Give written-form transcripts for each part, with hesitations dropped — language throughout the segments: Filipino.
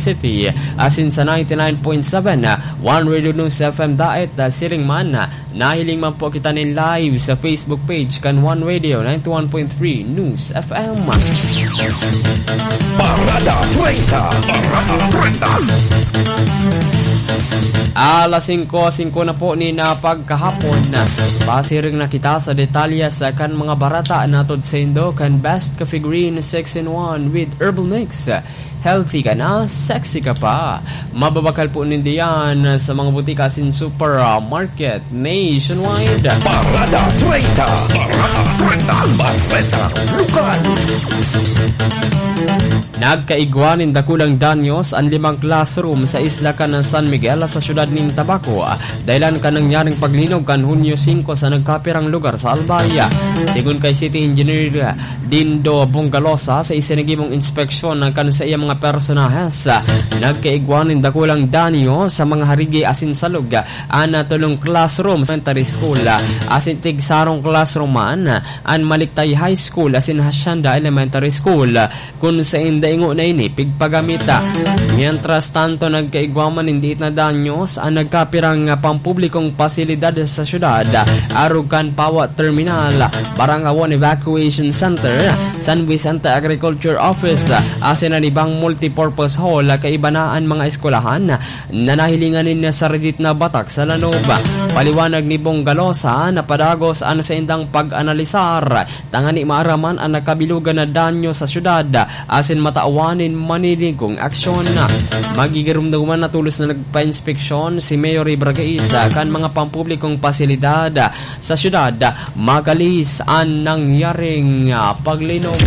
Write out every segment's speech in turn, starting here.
City, asin sa 99.7 One Radio News FM daet siring man nahiling man po kita nin live sa Facebook page kan One Radio 91.3 News FM. Parada 30. Alas 5:05 na po ni na pagkahapon na pasiring nakita sa detalya sa kan mga barata natod sa Indo kan Best Coffee Green 6-in-1 with herbal mix. Healthy ka na, sexy ka pa. Mababakal po nindiyan sa mga butika sin supermarket nationwide. Parada 30. Lokal. Nagkaigwanin dakulang danyos ang 5 classroom sa isla kan ng San Miguel sa syudad nin Tabaco dahilan ka nangyaring paglinog kan Hunyo 5 sa nagkapirang lugar sa Albaya. Sigun kay City Engineer Dindo Bongalosa sa isinagimong inspeksyon ng kan sa iya mga personahes, nagkaigwanin dakulang danyo sa mga harigi asin salog ana tulong classroom sa elementary school asin tigsarong classroom man an Maliktay High School asin Hacienda Elementary School kun sa indaingo na ini pigpagamita. Mientras tanto nagkaigwaman hindi na danyos ang nagkapirang pampublikong pasilidad sa syudad, Arugan Power Terminal, Barangawon Evacuation Center, San Vicente Agriculture Office asin ang ibang multipurpose hall kaibanaan mga eskwelahan na nahilingan niya sa redit na batak sa Lanoba. Paliwanag ni Bonggalosa na padagos ano sa indang pag-analisar tangani maaraman ang nakabilugan na danyo sa syudad asin mataawanin maniligong aksyon na magigirumdaman na tulos na nagpa-inspeksyon si Mayor Ibragaisa kan mga pampublikong pasilidad sa syudad magalis ang nangyaring paglinog.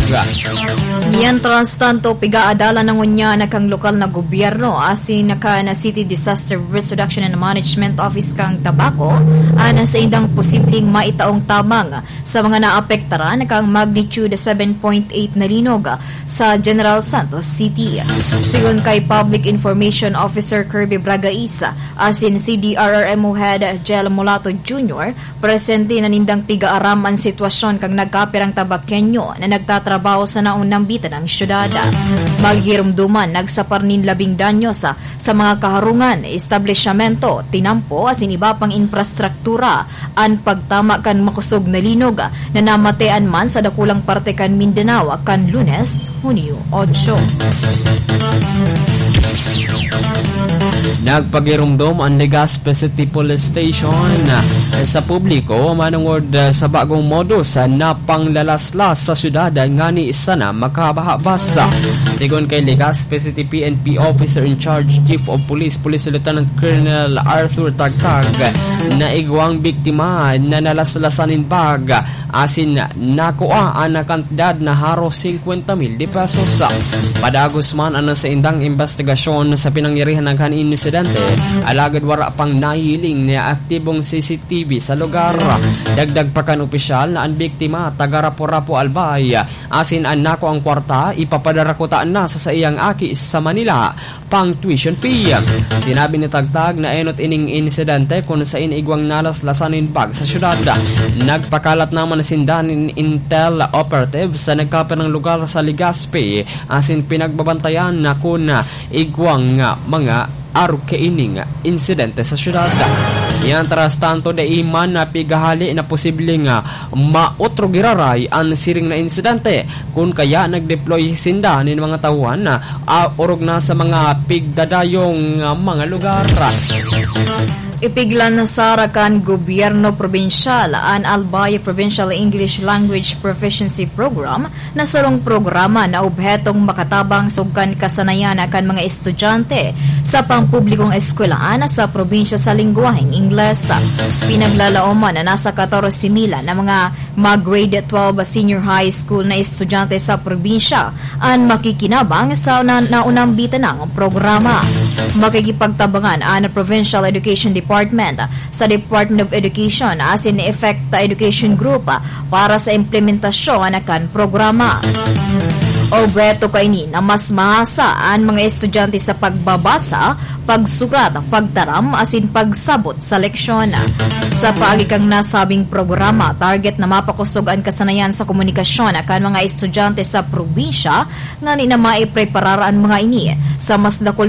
Mientras tanto pigaadala ng unya na kang lokal na gobyerno asin naka na City Disaster Risk Reduction and Management Office kang Tabaco ana sa indang posibleng maitaong tamang sa mga naapektaran kang magnitude 7.8 na linog sa General Santos City. Sigon kay Public Information Officer Kirby Bragaisa asin CDRRMO Head Jel Mulato Jr. presente na nindang pigaaram ang sitwasyon kang nagkapirang Tabakenyo na nagtatrabaho sa naong nambitan ng syudad. Magirumduman nagsaparnin 10 danyos sa mga kaharungan, establishmento, tinampo asin iba pang infrastruktura an pagtama kan makusog na linog na namatean man sa dakulang parte kan Mindanao kan Lunes, Hunyo 8. Nagpagirumdom ang Legazpi City Police Station sa publiko manungod sa bagong modus na panglalaslas sa syudad ngani isa na makabahabasa. Sigon kay Legazpi City PNP Officer in Charge Chief of Police Police Lieutenant Colonel Arthur Tagtag na igwang biktima na nalaslasanin bag asin nakuha ang kantidad na haros 50,000 pesos. Padagos man ang sa indang investigasyon sa pinangyarihan ng kanin insidente, alagad wara pang nahiling na aktibong CCTV sa lugar. Dagdag pa kan opisyal na ang biktima taga Rapo-Rapo Albay asin ang nako ang kwarta ipapadarakutaan na sa iyang aki sa Manila pang tuition fee. Sinabi ni Tagtag na enot ining insidente kung sa inigwang nalaslasanin bag sa syudad. Nagpakalat naman sindanin intel operative sa nagkapit ng lugar sa Legazpi asin pinagbabantayan na kung igwang mga arukaining insidente sa syudad. Mientras tanto de iman na pigahali na posibleng maotro giraray ang siring na insidente kung kaya nagdeploy sinda ng mga tauhan na urog na sa mga pigdadayong mga lugar. Ipiglan na sa Arakan Gobyerno Probinsyal ang Albay Provincial English Language Proficiency Program na sarong programa na obhetong makatabang sugkan kasanayan akan mga estudyante sa pampublikong eskwelahan sa probinsya sa lingwaheng Ingles. Pinaglalaoman na nasa 14,000 na mga mag-grade 12 senior high school na estudyante sa probinsya ang makikinabang sa naunang bitan ng programa. Makikipagtabangan ang Provincial Education Department sa Department of Education as in Effect Education Group para sa implementasyon ng programa. Objeto kaini na mas mahasaan mga estudyante sa pagbabasa, pagsurat, pagtaram asin pagsabot sa leksyon. Sa paagikang nasabing programa, target na mapakusog ang kasanayan sa komunikasyon akan mga estudyante sa probinsya nga ni na maipreparar ang mga ini sa mas dakol